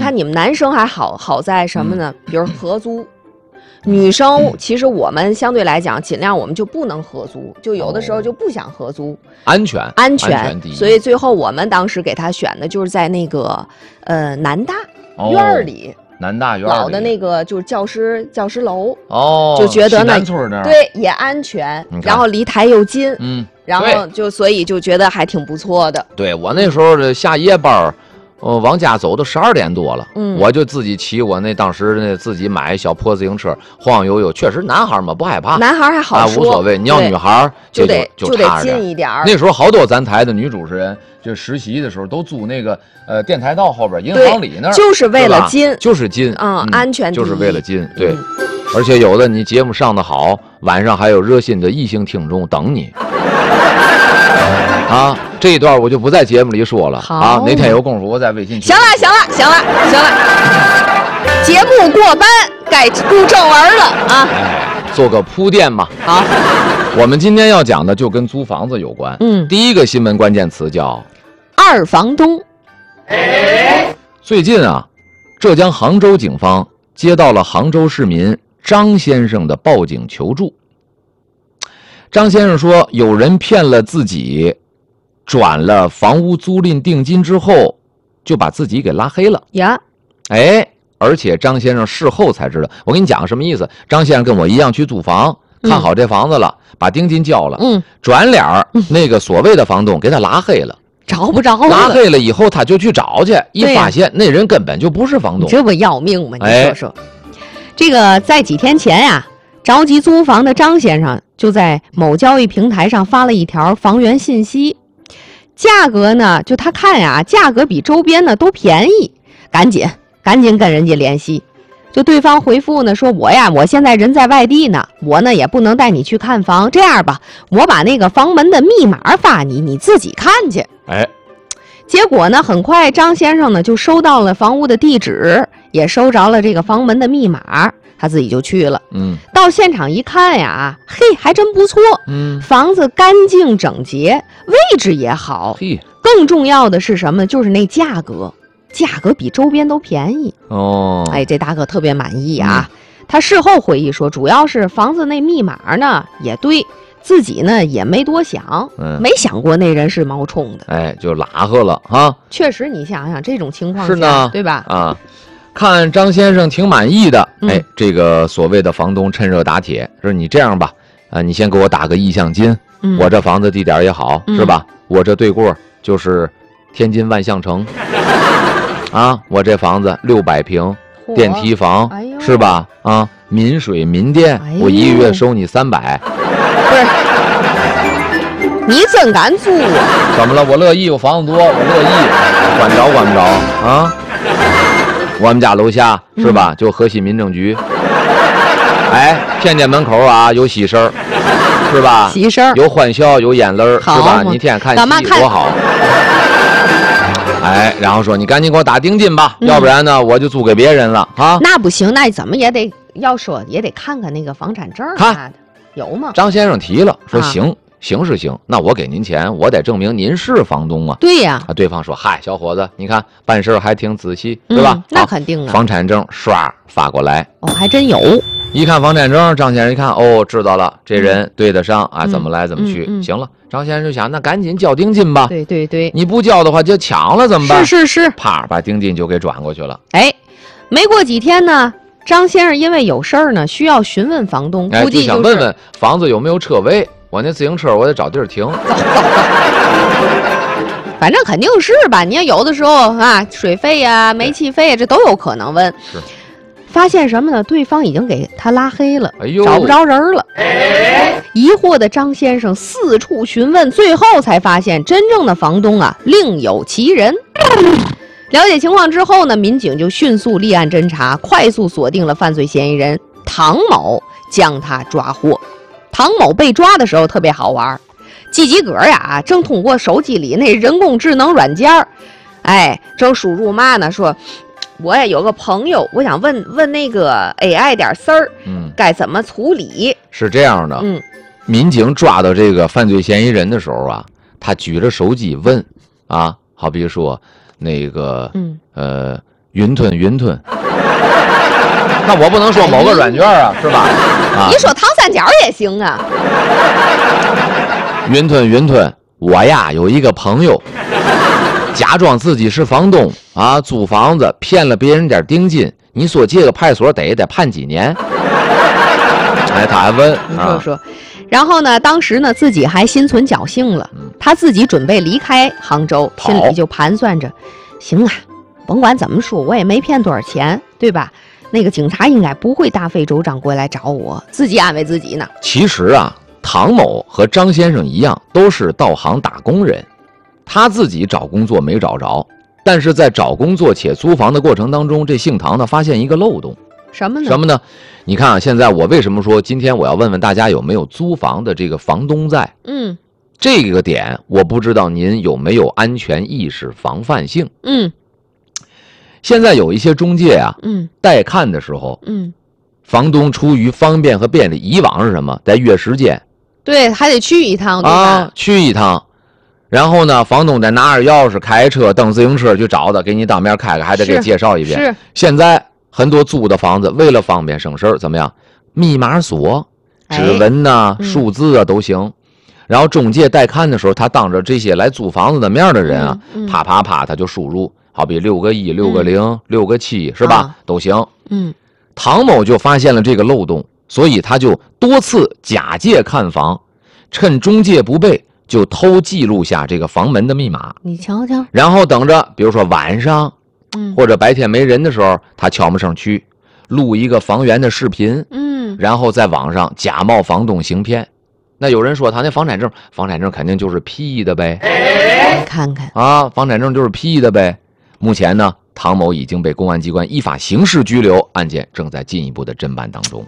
看你们男生还好在什么呢？比如合租。女生其实我们相对来讲，尽量我们就不能合租，就有的时候就不想合租， 安全第一。 所以最后我们当时给他选的就是在那个南大院里。 南大院老的那个就是教师楼就觉得呢， 对也安全，然后离台又近，然后所以就觉得还挺不错的。 对，我那时候的下夜班，往家走都12点多了，我就自己骑我那当时那自己买小破自行车晃晃悠悠，确实男孩嘛不害怕， 男孩还好说， 无所谓。你要女孩就得近一点。 那时候好多咱台的女主持人就实习的时候都租那个电台道后边银行里那儿， 就是为了近， 就是近， 安全第一， 就是为了近。对，而且有的你节目上的好，晚上还有热心的异性听众等你。啊，这一段我就不在节目里说了啊，哪天有功夫我在微信群。行了，节目过半该入正文了啊， 做个铺垫嘛。 好， 我们今天要讲的就跟租房子有关。第一个新闻关键词叫二房东。 最近啊，浙江杭州警方接到了杭州市民张先生的报警求助。张先生说，有人骗了自己，转了房屋租赁定金之后，就把自己给拉黑了呀。 而且张先生事后才知道，我跟你讲什么意思？张先生跟我一样去租房，看好这房子了，把定金交了，转脸那个所谓的房东给他拉黑了， 找不着了。 拉黑了以后，他就去找去，一发现那人根本就不是房东， 这不要命吗？你说说，这个在几天前呀，着急租房的张先生就在某交易平台上发了一条房源信息，价格呢，就他看呀，价格比周边呢都便宜，赶紧跟人家联系。就对方回复呢说，我现在人在外地呢，我呢也不能带你去看房，这样吧，我把那个房门的密码发你，你自己看去。结果呢，很快张先生呢就收到了房屋的地址，也收着了这个房门的密码，他自己就去了。到现场一看呀，还真不错。房子干净整洁，位置也好。更重要的是什么？就是那价格比周边都便宜。这大哥特别满意啊。他事后回忆说，主要是房子那密码呢也对，自己呢也没多想，没想过那人是冒充的。 就拉黑了哈。确实，你想想这种情况下， 是呢， 对吧？ 啊。看张先生挺满意的，这个所谓的房东趁热打铁，说你这样吧，你先给我打个意向金，我这房子地点也好，是吧？我这对过就是天津万象城，我这房子600平，电梯房，是吧？民水民电，我1个月收你300。 不是，你真敢租啊？ 怎么了？我乐意，我房子多，我乐意，管不着啊？我们家楼下是吧，就河西民政局。片店门口啊有喜事儿，是吧？ 喜事儿有欢笑，有眼泪，是吧？你天天看戏多好。然后说你赶紧给我打定金吧，要不然呢我就租给别人了啊。 那不行，那怎么也得看看那个房产证啥的，有吗？ 张先生提了，说行是行，那我给您钱，我得证明您是房东啊。 对呀。 对方说，嗨，小伙子，你看办事还挺仔细，对吧？ 那肯定啊。 房产证刷发过来， 还真有。 一看房产证，张先生一看，知道了，这人对得上啊，怎么来怎么去。行了，张先生就想，那赶紧交定金吧。 对， 你不交的话就抢了怎么办？ 是， 啪，把定金就给转过去了。 没过几天呢，张先生因为有事儿呢，需要询问房东，估计就想问问房子有没有车位，我那自行车我得找地儿停。 反正肯定是吧，你要有的时候啊，水费呀、煤气费这都有可能问。 是。 发现什么呢？对方已经给他拉黑了，找不着人了。疑惑的张先生四处询问，最后才发现真正的房东啊另有其人。了解情况之后呢，民警就迅速立案侦查，快速锁定了犯罪嫌疑人唐某，将他抓获。唐某被抓的时候特别好玩，自己个儿呀正通过手机里那人工智能软件正输入嘛呢，说我也有个朋友，我想问那个 AI 点事儿，该怎么处理？ 是这样的，民警抓到这个犯罪嫌疑人的时候啊，他举着手机问啊，好比说那个云吞云吞。那我不能说某个软件啊，是吧？啊， 你说糖三角也行啊。 云吞云吞，我呀有一个朋友，假装自己是房东啊，租房子骗了别人点定金，你说这个派出所得判几年？哎，他还问， 你说说。然后呢，当时呢自己还心存侥幸了，他自己准备离开杭州，心里就盘算着，行啊，甭管怎么说，我也没骗多少钱，对吧？那个警察应该不会大费周章过来找我，自己安慰自己呢。 其实啊，唐某和张先生一样，都是到杭打工人，他自己找工作没找着，但是在找工作且租房的过程当中，这姓唐的发现一个漏洞。 什么呢？ 什么呢？你看啊，现在我为什么说今天我要问问大家有没有租房的这个房东在？这个点我不知道您有没有安全意识、防范性。现在有一些中介啊，带看的时候，房东出于方便和便利，以往是什么？得约时间， 对，还得去一趟，对吧？ 啊，去一趟，然后呢，房东得拿着钥匙开车蹬自行车去找他，给你当面开开，还得给介绍一遍。 是。 现在很多租的房子为了方便省事儿，怎么样？密码锁、指纹呐、数字啊都行。然后中介带看的时候，他当着这些来租房子的面的人啊，啪啪啪他就输入，好比6个1、6个0、6个7，是吧？都行。唐某就发现了这个漏洞，所以他就多次假借看房，趁中介不备，就偷记录下这个房门的密码。 你瞧瞧， 然后等着，比如说晚上，或者白天没人的时候，他悄没声去录一个房源的视频，然后在网上假冒房东行骗。那有人说他那房产证肯定就是 P 的呗， 你看看啊，房产证就是 P 的呗。目前呢，唐某已经被公安机关依法刑事拘留，案件正在进一步的侦办当中。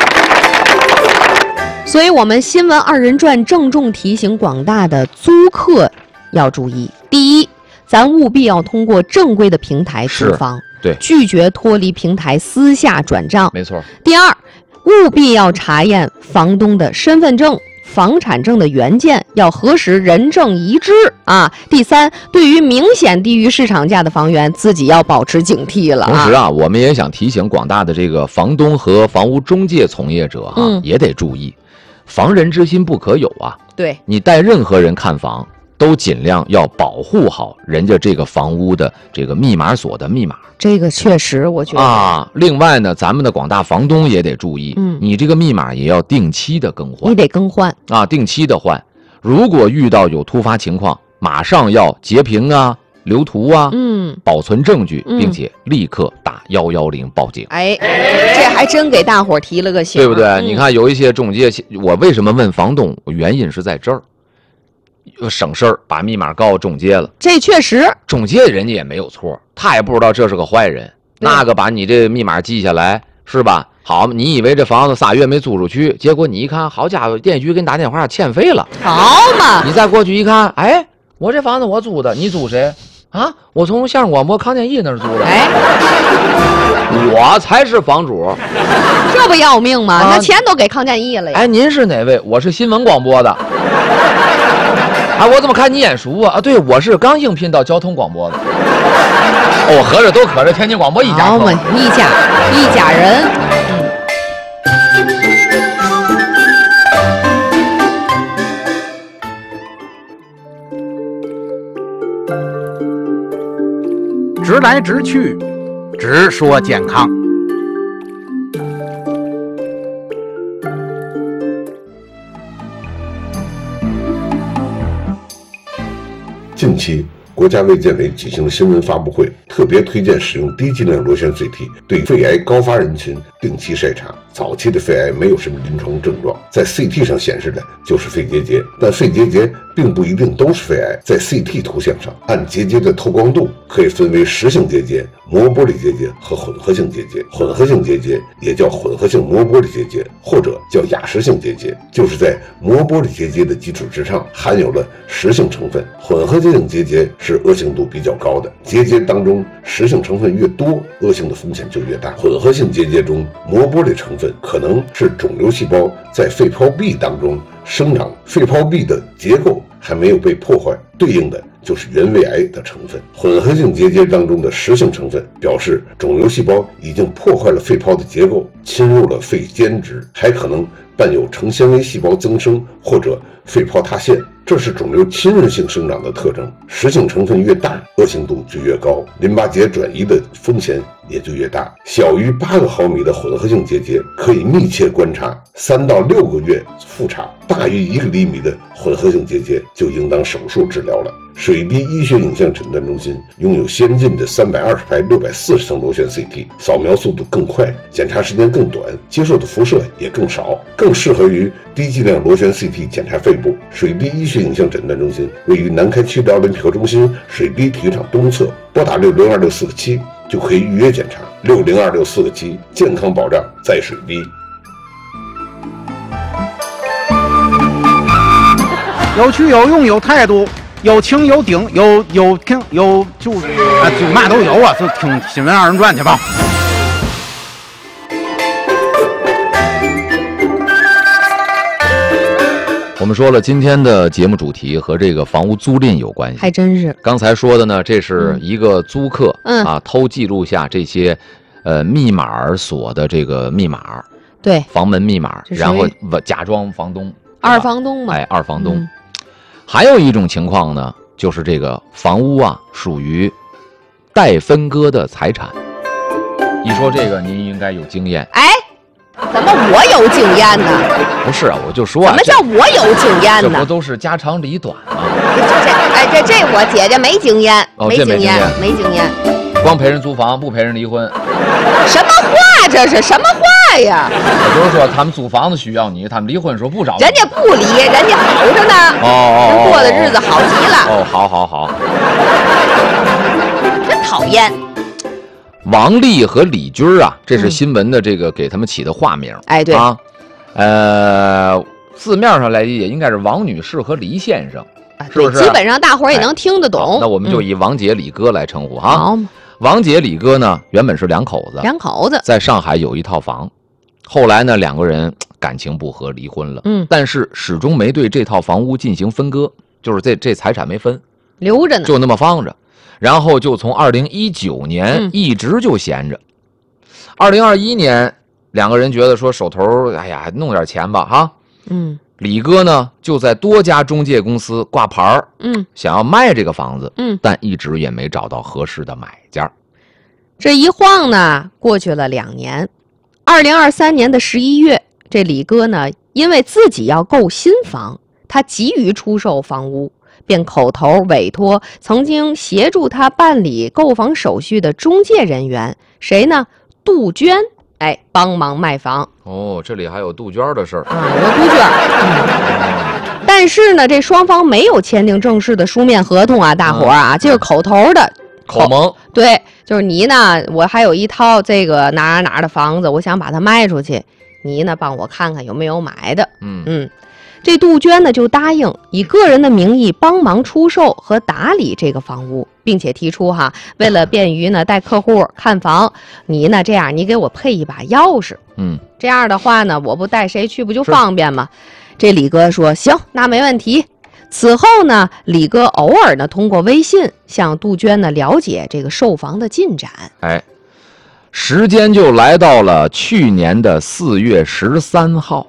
所以我们新闻二人转郑重提醒广大的租客要注意：第一，咱务必要通过正规的平台租房， 对， 拒绝脱离平台私下转账。 没错。 第二，务必要查验房东的身份证、房产证的原件，要核实人证一致啊。第三，对于明显低于市场价的房源，自己要保持警惕了。 同时啊，我们也想提醒广大的这个房东和房屋中介从业者也得注意，防人之心不可有啊。 对， 你带任何人看房，都尽量要保护好人家这个房屋的这个密码锁的密码。 这个确实我觉得啊。另外呢，咱们的广大房东也得注意，你这个密码也要定期的更换， 你得更换啊，定期的换。如果遇到有突发情况，马上要截屏啊、留图啊，保存证据，并且立刻打110报警。 哎，这还真给大伙提了个醒， 对不对？你看有一些中介，我为什么问房东？原因是在这儿。省事儿，把密码告中介了。这确实， 中介人家也没有错，他也不知道这是个坏人。那个把你这密码记下来，是吧？好，你以为这房子3月没租出去，结果你一看，好家伙，电局给你打电话欠费了。 好嘛， 你再过去一看，哎，我这房子我租的，你租谁啊？我从相声广播康健义那儿租的。 哎， 我才是房主， 这不要命吗？那钱都给康健义了呀。 哎，您是哪位？我是新闻广播的。啊，我怎么看你眼熟啊？啊，对，我是刚应聘到交通广播的。哦，合着都可着天津广播一家好嘛，一家人。 直来直去，直说健康。 近期，国家卫健委举行新闻发布会，特别推荐使用低剂量螺旋 CT， 对肺癌高发人群定期筛查。早期的肺癌没有什么临床症状，在 CT 上显示的就是肺结节，但肺结节并不一定都是肺癌。在 CT 图像上，按结节的透光度可以分为实性结节、膜玻璃结节和混合性结节。混合性结节也叫混合性膜玻璃结节，或者叫亚实性结节，就是在膜玻璃结节的基础之上含有了实性成分。混合性结节是恶性度比较高的，结节当中实性成分越多，恶性的风险就越大。混合性结节中膜玻璃成分可能是肿瘤细胞在肺泡壁当中生长，肺泡壁的结构还没有被破坏，对应的就是原位癌的成分。混合性结节当中的实性成分表示肿瘤细胞已经破坏了肺泡的结构，侵入了肺间质，还可能伴有成纤维细胞增生或者肺泡塌陷，这是肿瘤侵入性生长的特征。实性成分越大，恶性度就越高，淋巴结转移的风险也就越大。小于8个毫米的混合性结节可以密切观察，3到6个月复查；大于1个厘米的混合性结节就应当手术治疗了。水滴医学影像诊断中心拥有先进的320排640层螺旋 CT， 扫描速度更快，检查时间更短，接受的辐射也更少，更适合于低剂量螺旋 CT 检查肺部。水滴医学影像诊断中心位于南开区的奥林匹克中心水滴体育场东侧，拨打6026447就可以预约检查。6026447，健康保障在水滴。 有趣有用有态度，有情有顶，有听有就嘛都有啊，就听新闻二人转去吧。 我们说了，今天的节目主题和这个房屋租赁有关系， 还真是。 刚才说的呢，这是一个租客，偷记录下这些，密码锁的这个密码， 对， 房门密码，然后假装房东， 二房东嘛， 哎，二房东。还有一种情况呢，就是这个房屋啊，属于待分割的财产。一说这个，您应该有经验。 哎。怎么我有经验呢？ 不是啊，我就说啊， 怎么叫我有经验呢？ 这不都是家长里短吗？ 这我姐姐没经验，没经验。 光陪人租房不陪人离婚， 什么话这是？什么话呀？ 也就是说，他们租房子需要你，他们离婚时候不找你。 人家不离，人家好着呢。人过的日子好极了。 好， 真讨厌。 王丽和李军啊，这是新闻的这个给他们起的化名。 哎，对啊，字面上来理解应该是王女士和黎先生，是不是？ 基本上大伙儿也能听得懂。 那我们就以王姐、李哥来称呼哈。 好， 王姐、李哥呢，原本是两口子，在上海有一套房，后来呢，两个人感情不和，离婚了。但是始终没对这套房屋进行分割，就是这财产没分， 留着呢， 就那么放着。然后就从2019年一直就闲着。2021年，两个人觉得说手头，哎呀，弄点钱吧，哈。李哥呢就在多家中介公司挂牌，想要卖这个房子，但一直也没找到合适的买家。 这一晃呢，过去了2年。2023年的11月，这李哥呢，因为自己要购新房，他急于出售房屋。便口头委托曾经协助他办理购房手续的中介人员，谁呢？杜鹃，帮忙卖房。 这里还有杜鹃的事儿啊，有杜鹃。但是呢，这双方没有签订正式的书面合同啊，大伙儿啊，就是口头的口蒙。 对，就是你呢，我还有一套这个哪儿的房子，我想把它卖出去，你呢帮我看看有没有买的。这杜鹃呢就答应以个人的名义帮忙出售和打理这个房屋，并且提出为了便于呢带客户看房，你呢这样你给我配一把钥匙，这样的话呢我不带谁去不就方便吗？这李哥说行，那没问题。此后呢，李哥偶尔呢通过微信向杜鹃呢了解这个售房的进展。 时间就来到了去年的4月13号。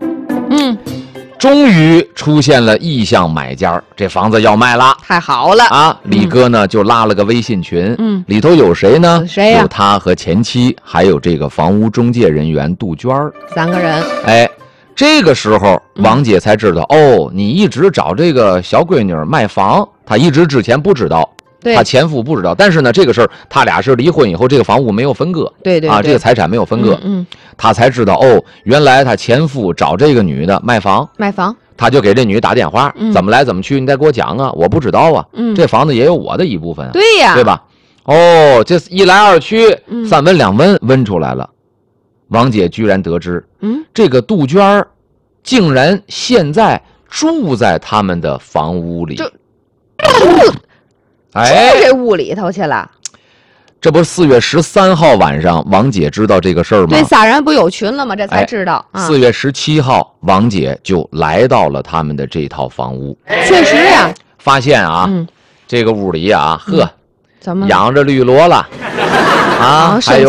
终于出现了意向买家，这房子要卖了， 太好了啊！李哥呢就拉了个微信群，里头有谁呢？ 谁呀？ 有他和前妻，还有这个房屋中介人员杜鹃 ，3个人。 这个时候王姐才知道，你一直找这个小闺女卖房，她一直之前不知道。他前夫不知道，但是呢，这个事儿他俩是离婚以后，这个房屋没有分割， 对， 这个财产没有分割，他才知道原来他前夫找这个女的卖房，他就给这女的打电话，怎么来怎么去，你再给我讲啊，我不知道啊，这房子也有我的一部分， 对呀， 对吧？这一来二去，三问两问问出来了，王姐居然得知，这个杜鹃竟然现在住在他们的房屋里。 住这屋里头去了， 这不是4月13号晚上，王姐知道这个事儿吗？ 对，3人不有群了吗？这才知道。 4月17号，王姐就来到了他们的这套房屋。 确实呀， 发现这个屋里啊，呵， 怎么养着绿萝了啊，还有